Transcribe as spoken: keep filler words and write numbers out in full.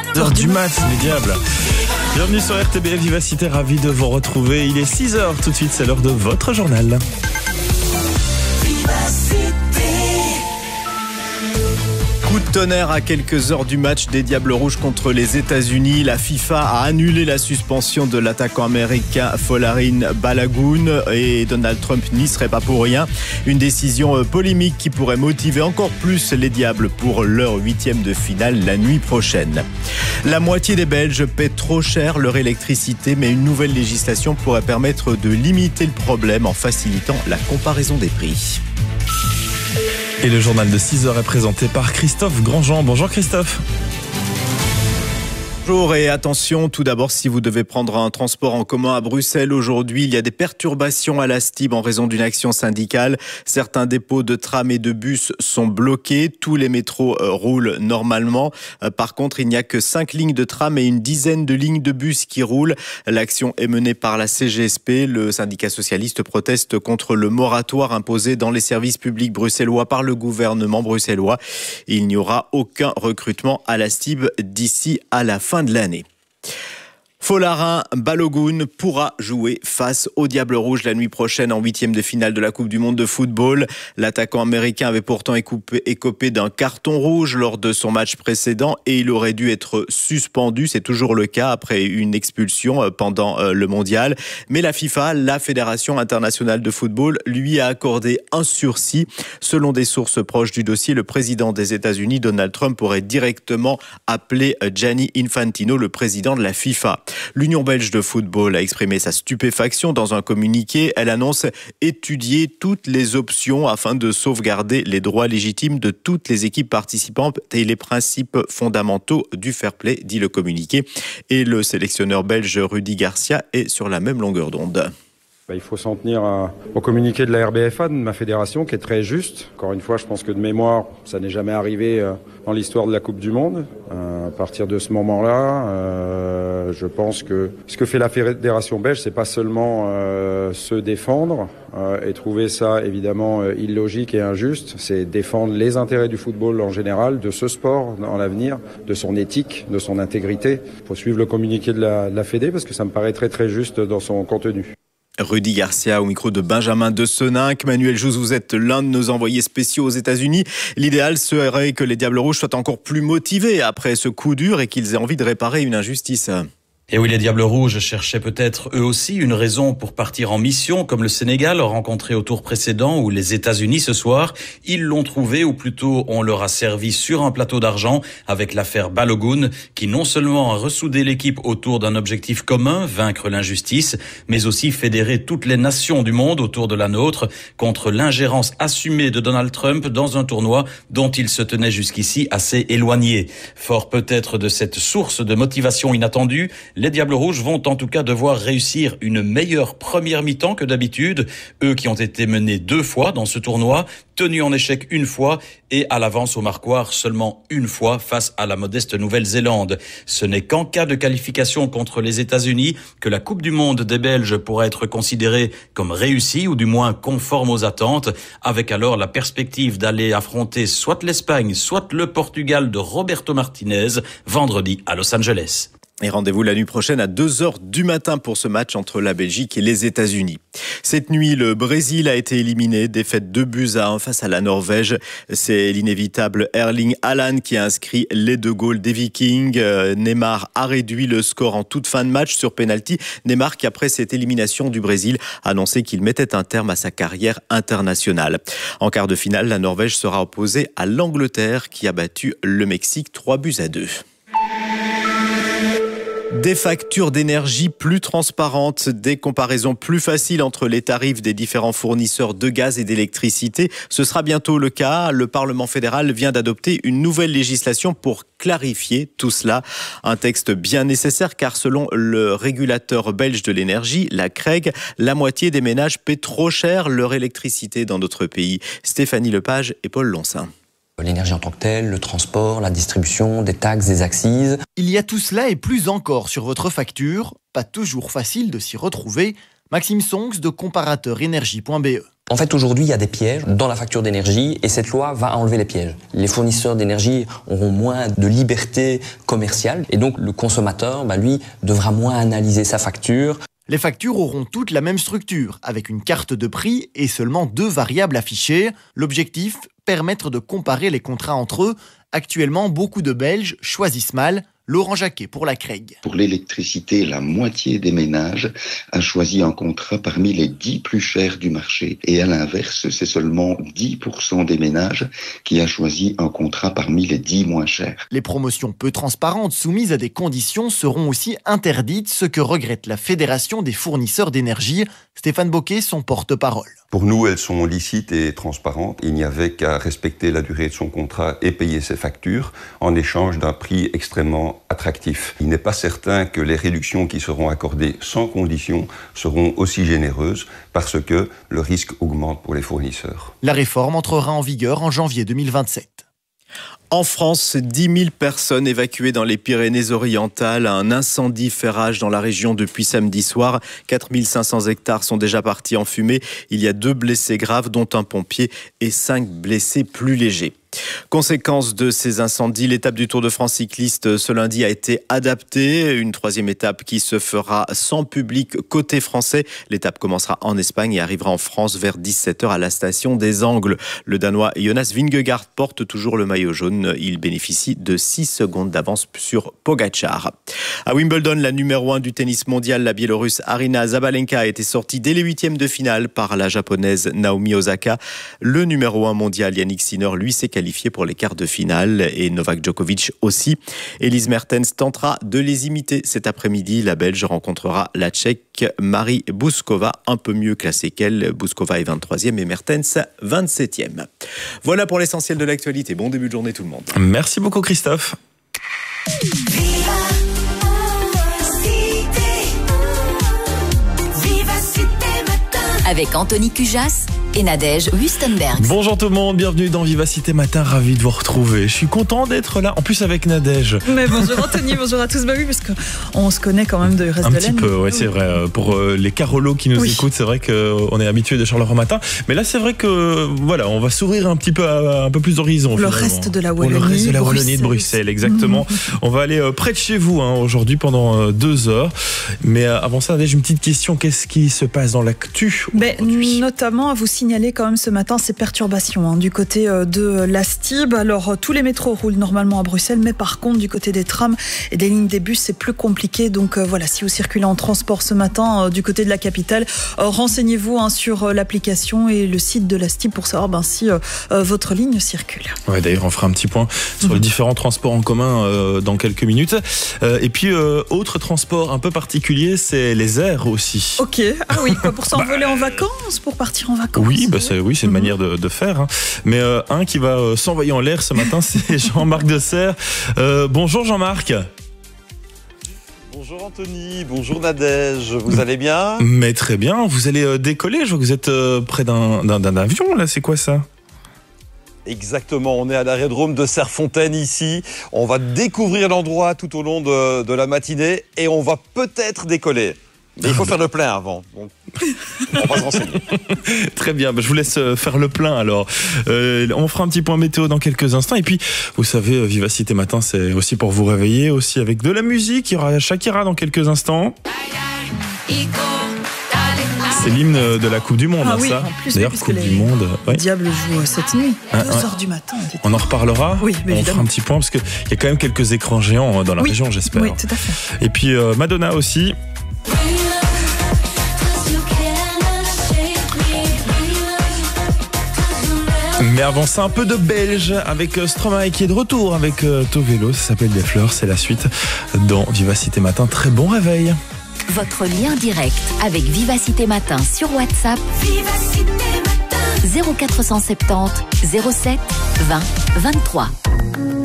heures du mat, les diables. Bienvenue sur R T B F Vivacité, ravi de vous retrouver. Il est six heures, tout de suite, c'est l'heure de votre journal. Coup de tonnerre à quelques heures du match des Diables Rouges contre les États-Unis. La FIFA a annulé la suspension de l'attaquant américain Folarin Balogun et Donald Trump n'y serait pas pour rien. Une décision polémique qui pourrait motiver encore plus les Diables pour leur huitième de finale la nuit prochaine. La moitié des Belges paient trop cher leur électricité, mais une nouvelle législation pourrait permettre de limiter le problème en facilitant la comparaison des prix. Et le journal de six heures est présenté par Christophe Grandjean. Bonjour Christophe. Bonjour et attention, tout d'abord si vous devez prendre un transport en commun à Bruxelles aujourd'hui, il y a des perturbations à la Stib en raison d'une action syndicale. Certains dépôts de trams et de bus sont bloqués, tous les métros euh, roulent normalement. Euh, par contre, il n'y a que cinq lignes de tram et une dizaine de lignes de bus qui roulent. L'action est menée par la C G S P. Le syndicat socialiste proteste contre le moratoire imposé dans les services publics bruxellois par le gouvernement bruxellois. Il n'y aura aucun recrutement à la Stib d'ici à la fin de l'année. Folarin Balogun pourra jouer face aux Diables Rouges la nuit prochaine en huitième de finale de la Coupe du Monde de football. L'attaquant américain avait pourtant écopé, écopé d'un carton rouge lors de son match précédent et il aurait dû être suspendu. C'est toujours le cas après une expulsion pendant le mondial. Mais la FIFA, la Fédération internationale de football, lui a accordé un sursis. Selon des sources proches du dossier, le président des États-Unis, Donald Trump, aurait directement appelé Gianni Infantino, le président de la FIFA. L'Union belge de football a exprimé sa stupéfaction dans un communiqué. Elle annonce étudier toutes les options afin de sauvegarder les droits légitimes de toutes les équipes participantes et les principes fondamentaux du fair play, dit le communiqué. Et le sélectionneur belge Rudy Garcia est sur la même longueur d'onde. Il faut s'en tenir à, au communiqué de la R B F A, de ma fédération, qui est très juste. Encore une fois, je pense que de mémoire, ça n'est jamais arrivé dans l'histoire de la Coupe du Monde. Euh, à partir de ce moment-là, euh, je pense que ce que fait la fédération belge, c'est pas seulement euh, se défendre euh, et trouver ça évidemment euh, illogique et injuste, c'est défendre les intérêts du football en général, de ce sport dans l'avenir, de son éthique, de son intégrité. Il faut suivre le communiqué de la, de la Fédé parce que ça me paraît très très juste dans son contenu. Rudy Garcia au micro de Benjamin de Seninck. Manuel Jouze, vous êtes l'un de nos envoyés spéciaux aux États-Unis. L'idéal serait que les Diables Rouges soient encore plus motivés après ce coup dur et qu'ils aient envie de réparer une injustice. Et oui, les Diables Rouges cherchaient peut-être eux aussi une raison pour partir en mission, comme le Sénégal rencontré au tour précédent ou les États-Unis ce soir. Ils l'ont trouvé, ou plutôt on leur a servi sur un plateau d'argent avec l'affaire Balogun, qui non seulement a ressoudé l'équipe autour d'un objectif commun, vaincre l'injustice, mais aussi fédérer toutes les nations du monde autour de la nôtre contre l'ingérence assumée de Donald Trump dans un tournoi dont il se tenait jusqu'ici assez éloigné. Fort peut-être de cette source de motivation inattendue, les Diables Rouges vont en tout cas devoir réussir une meilleure première mi-temps que d'habitude. Eux qui ont été menés deux fois dans ce tournoi, tenus en échec une fois et à l'avance au marquoir seulement une fois face à la modeste Nouvelle-Zélande. Ce n'est qu'en cas de qualification contre les États-Unis que la Coupe du Monde des Belges pourra être considérée comme réussie ou du moins conforme aux attentes, avec alors la perspective d'aller affronter soit l'Espagne, soit le Portugal de Roberto Martinez vendredi à Los Angeles. Et rendez-vous la nuit prochaine à deux heures du matin pour ce match entre la Belgique et les États-Unis. Cette nuit, le Brésil a été éliminé, défaite deux buts à un face à la Norvège. C'est l'inévitable Erling Haaland qui a inscrit les deux goals des Vikings. Euh, Neymar a réduit le score en toute fin de match sur penalty. Neymar qui, après cette élimination du Brésil, a annoncé qu'il mettait un terme à sa carrière internationale. En quart de finale, la Norvège sera opposée à l'Angleterre qui a battu le Mexique trois buts à deux. Des factures d'énergie plus transparentes, des comparaisons plus faciles entre les tarifs des différents fournisseurs de gaz et d'électricité. Ce sera bientôt le cas. Le Parlement fédéral vient d'adopter une nouvelle législation pour clarifier tout cela. Un texte bien nécessaire car selon le régulateur belge de l'énergie, la C R E G, la moitié des ménages paient trop cher leur électricité dans notre pays. Stéphanie Lepage et Paul Lonsin. L'énergie en tant que telle, le transport, la distribution, des taxes, des accises. Il y a tout cela et plus encore sur votre facture. Pas toujours facile de s'y retrouver. Maxime Songs de comparateur énergie point b e. En fait, aujourd'hui, il y a des pièges dans la facture d'énergie et cette loi va enlever les pièges. Les fournisseurs d'énergie auront moins de liberté commerciale et donc le consommateur, bah, lui, devra moins analyser sa facture. Les factures auront toutes la même structure, avec une carte de prix et seulement deux variables affichées. L'objectif, permettre de comparer les contrats entre eux. Actuellement, beaucoup de Belges choisissent mal. Laurent Jacquet pour la Craig. Pour l'électricité, la moitié des ménages a choisi un contrat parmi les dix plus chers du marché. Et à l'inverse, c'est seulement dix pour cent des ménages qui a choisi un contrat parmi les dix moins chers. Les promotions peu transparentes soumises à des conditions seront aussi interdites, ce que regrette la Fédération des fournisseurs d'énergie. Stéphane Bocquet, son porte-parole. Pour nous, elles sont licites et transparentes. Il n'y avait qu'à respecter la durée de son contrat et payer ses factures en échange d'un prix extrêmement attractif. Il n'est pas certain que les réductions qui seront accordées sans condition seront aussi généreuses parce que le risque augmente pour les fournisseurs. La réforme entrera en vigueur en janvier deux mille vingt-sept. En France, dix mille personnes évacuées dans les Pyrénées-Orientales. Un incendie fait rage dans la région depuis samedi soir. quatre mille cinq cents hectares sont déjà partis en fumée. Il y a deux blessés graves, dont un pompier, et cinq blessés plus légers. Conséquence de ces incendies, l'étape du Tour de France cycliste ce lundi a été adaptée. Une troisième étape qui se fera sans public côté français. L'étape commencera en Espagne et arrivera en France vers dix-sept heures à la station des Angles. Le Danois Jonas Vingegaard porte toujours le maillot jaune. Il bénéficie de six secondes d'avance sur Pogačar. À Wimbledon, la numéro un du tennis mondial, la Biélorusse Aryna Zabalenka a été sortie dès les huitièmes de finale par la japonaise Naomi Osaka. Le numéro un mondial Yannick Sinner, lui, s'est qualifié pour les quarts de finale et Novak Djokovic aussi. Elise Mertens tentera de les imiter cet après-midi. La Belge rencontrera la Tchèque Marie Bouskova, un peu mieux classée qu'elle. Bouskova est vingt-troisième et Mertens vingt-septième. Voilà pour l'essentiel de l'actualité. Bon début de journée tout le monde. Merci beaucoup Christophe. Avec Anthony Cujas et Nadège Wustenberg. Bonjour tout le monde, bienvenue dans Vivacité Matin, ravi de vous retrouver. Je suis content d'être là, en plus avec Nadège. Mais bonjour Anthony, bonjour à tous. Bah oui, parce qu'on se connaît quand même de reste Un de petit l'année. peu, ouais, c'est vrai. Pour les Carolos qui nous oui. écoutent, c'est vrai qu'on est habitués de Charleroi Matin. Mais là, c'est vrai que voilà, on va s'ouvrir un petit peu à, un peu plus d'horizon. Pour le finalement. reste de la Wallonie. Pour le reste de la Wallonie de Bruxelles, Bruxelles, exactement. Mmh. On va aller près de chez vous hein, aujourd'hui pendant deux heures. Mais avant ça, Nadège, une petite question. Qu'est-ce qui se passe dans l'actu ben, notamment à vous signaler quand même ce matin ces perturbations hein, du côté de la Stib. Alors tous les métros roulent normalement à Bruxelles, mais par contre du côté des trams et des lignes des bus c'est plus compliqué. Donc euh, voilà, si vous circulez en transport ce matin euh, du côté de la capitale, euh, renseignez-vous hein, sur euh, l'application et le site de la Stib pour savoir ben, si euh, euh, votre ligne circule. Ouais, d'ailleurs on fera un petit point sur mmh. les différents transports en commun euh, dans quelques minutes. Euh, et puis euh, autre transport un peu particulier, c'est les airs aussi. Ok, ah oui, quoi, pour s'envoler bah, en vacances, pour partir en vacances. Oui, bah c'est, oui, c'est une mmh. manière de, de faire. Hein. Mais euh, un qui va euh, s'envoyer en l'air ce matin, c'est Jean-Marc Desserre. Euh, bonjour Jean-Marc. Bonjour Anthony, bonjour Nadège, vous allez bien ? Mais très bien, vous allez euh, décoller, je vois que vous êtes euh, près d'un, d'un, d'un avion là, c'est quoi ça ? Exactement, on est à l'aérodrome de Serfontaine ici. On va découvrir l'endroit tout au long de, de la matinée et on va peut-être décoller. Mais il faut faire le plein avant. Donc, on va se renseigner. Très bien, je vous laisse faire le plein alors. Euh, on fera un petit point météo dans quelques instants. Et puis, vous savez, Vivacité Matin, c'est aussi pour vous réveiller, aussi avec de la musique. Il y aura Shakira dans quelques instants. C'est l'hymne de la Coupe du Monde, ah hein, oui, ça. En plus, D'ailleurs, oui, Coupe les du Monde. Le diable joue cette nuit, hein, deux heures du matin. On en reparlera. Oui, mais on évidemment. fera un petit point parce qu'il y a quand même quelques écrans géants dans la oui, région, j'espère. Oui, tout à fait. Et puis euh, Madonna aussi. Mais avant ça, un peu de belge avec Stromae qui est de retour avec euh, Tovelo. Ça s'appelle Des Fleurs, c'est la suite dans Vivacité Matin. Très bon réveil. Votre lien direct avec Vivacité Matin sur WhatsApp. Vivacité Matin. zéro quatre cent soixante-dix zéro sept vingt vingt-trois.